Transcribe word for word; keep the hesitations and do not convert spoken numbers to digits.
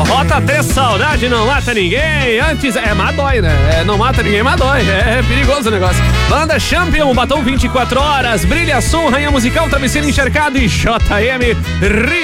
Rota três, saudade não mata ninguém. Antes, é, mas dói, né? É, não mata ninguém, mas dói. É, é perigoso o negócio. Banda Champion, Batom vinte e quatro horas, Brilha Som, Rainha Musical, Travesseiro Encharcado e J M